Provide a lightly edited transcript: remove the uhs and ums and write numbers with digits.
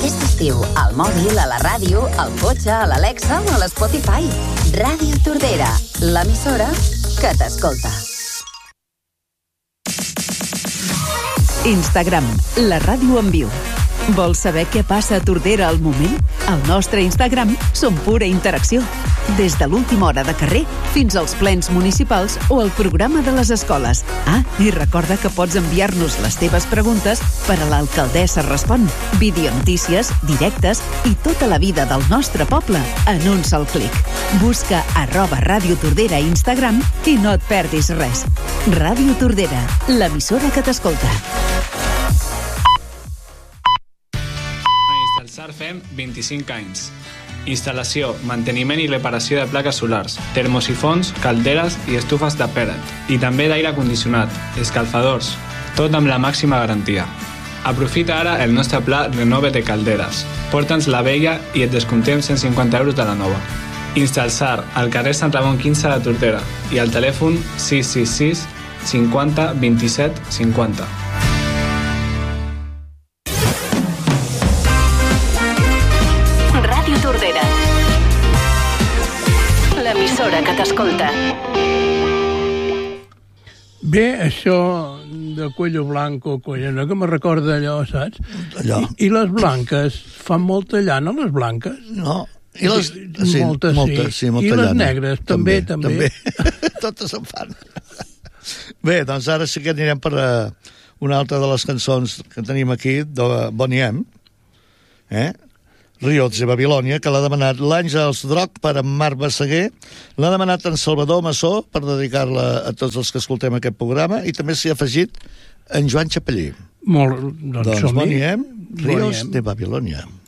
Aquest estiu, al mòbil, a la ràdio, al cotxe, a l'Alexa o a l'Spotify. Ràdio Tordera, l'emissora que t'escolta. Instagram, la ràdio en viu. Vols saber què passa a Tordera al moment? Al nostre Instagram som pura interacció. Des de l'última hora de carrer fins als plens municipals o el programa de les escoles. I recorda que pots enviar-nos les teves preguntes per a l'Alcaldessa Respon. Videonotícies, directes i tota la vida del nostre poble en un sol clic. Busca @Ràdio Tordera a Instagram i no et perdis res. Ràdio Tordera, l'emissora que t'escolta. Instal·sar fem 25 anys. Instal·lació, manteniment i reparació de plaques solars, termosifons, calderes i estufes de pellet. I també d'aire condicionat, escalfadors, tot amb la màxima garantia. Aprofita ara el nostre pla Renove de calderes. Porta'ns la vella i et descomptem 150 euros de la nova. Instal·sar, al carrer Sant Ramon 15 de Tordera i al telèfon 666 50 27 50. Ràdio Tordera, l'emissora que t'escolta. Bé, això de cuello blanco, cuello negro, que me recorda allò, saps? Allò. I les blanques, fan molta llana, les blanques? No. I les... Sí, moltes, sí. molta I les llana. negres, també. Totes en fan. Bé, doncs ara sí que anirem per una altra de les cançons que tenim aquí, de Boney M. Riots de Babilònia, que l'ha demanat l'Àngels Droc per en Marc Basseguer, l'ha demanat en Salvador Massó per dedicar-la a tots els que escoltem aquest programa, i també s'hi ha afegit en Joan Chapellí. Molt, doncs Boney M, Boney Riots M. de Babilònia.